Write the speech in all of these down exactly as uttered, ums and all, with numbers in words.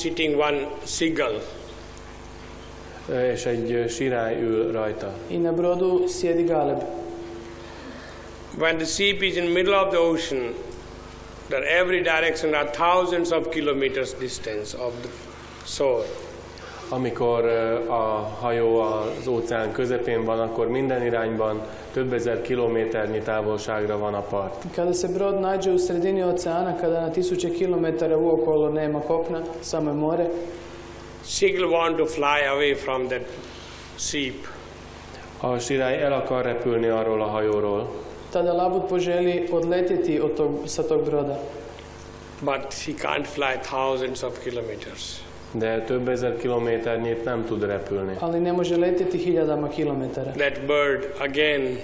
sitting one seagull. És egy sirály ül rajta. I na brodu sjedi galeb. When the ship is in the middle of the ocean, that every direction are thousands of kilometers distance of the shore. Amikor a hajó az óceán közepén van, akkor minden irányban több ezer kilométernyi távolságra van a part. Kada se brod nađe u sredini oceana, kada na tisuće kilometara uokolo nema kopna, samo je more, Seagull want to fly away from that ship. A sirály el akar repülni arról a hajóról, tada labud poželi odletjeti od tog, sa tog broda. But he can't fly thousands of kilometers. de több ezer kilométernyit nem tud repülni. Ali ne može letjeti hiljadama kilometara. That bird again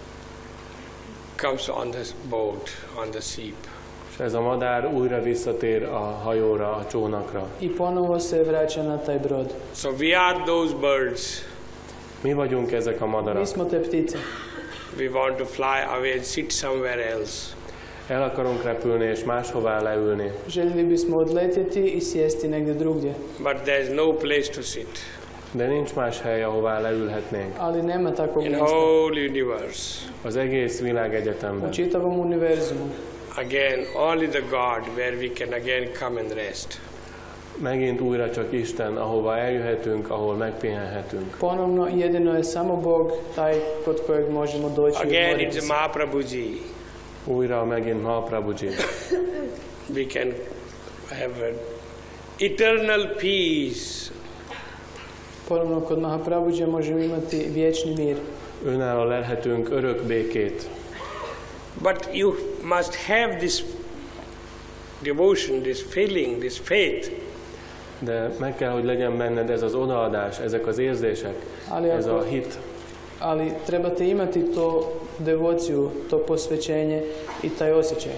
comes on the boat, on the ship. És ez a madár újra visszatér a hajóra, a csónakra. I ponovo se vraća na taj brod. So we are those birds. Mi vagyunk ezek a madarak. Mi smo te ptice. We want to fly away and sit somewhere else. El akarunk repülni és máshová leülni. Željeli bismo odletjeti i sjesti negdje drugdje. But there is no place to sit. De nincs más hely, ahová leülhetnénk. Ali nema takvog In mjesta. whole universe. Az egész világegyetemben. U čitavom univerzumu. Again, only the God where we can again come and rest. Megint újra csak Isten, ahova eljöhetünk, ahol megpihenhetünk. Ponovno jedino je samo Bog taj kod kojeg možemo doći. Again it's Mahaprabhuji. Újra megint Mahaprabhuji. We can have an eternal peace. Ponovno kod Mahaprabhuja možemo imati vječni mir. Önálló lelhetünk örök békét. But you must have this devotion, this feeling, this faith. De meg kell, hogy legyen benned ez az odaadás, ezek az érzések, Ali ez ako- a hit. Ali trebate imati to devociju, to posvećenje i taj osjećaj.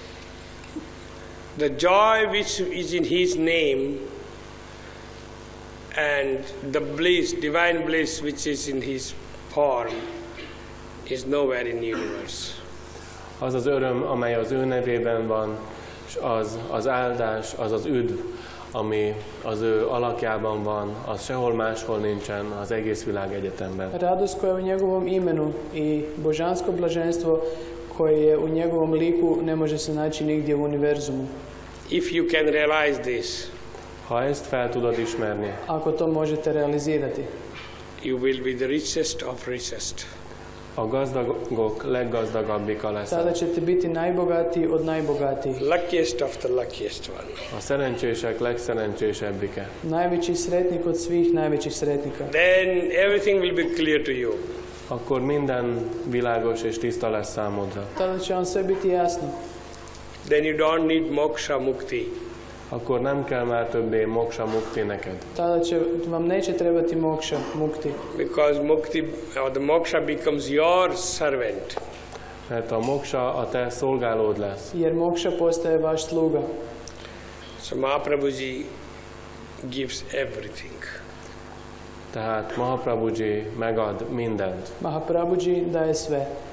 The joy which is in His name and the bliss, divine bliss which is in His form is nowhere in the universe. Az az öröm, amely az ő nevében van, és az az áldás, az az üdv, ami az ő alakjában van, az sehol máshol nincsen az egész világegyetemben. Radost koja je u njegovom imenu i božansko blaženstvo koje je u njegovom liku ne može se naći nigdje u univerzumu. If you can realize this, Ha ezt fel tudod ismerni, Ako to možete realizirati, you will be the richest of richest. a gazdagok leggazdagabbika tada leszel. ćete biti najbogatiji od najbogatijih. Luckiest of the luckiest one. A szerencsések legszerencsésebbike. Najveći sretnik od svih najvećih sretnika. Then everything will be clear to you. Akkor minden világos és tiszta lesz számodra. Tada će vam sve biti jasno. Then you don't need moksha mukti. Akkor nem kell már többé moksa mukti neked. Tada će, vam neće trebati mokša, mukti. Because mukti or the moksha becomes your servant. Mert a moksa a te szolgálód lesz. Jer mokša postaje vaš sluga. So Mahaprabhuji gives everything. Tehát Mahaprabhuji megad mindent. Mahaprabhuji daje sve.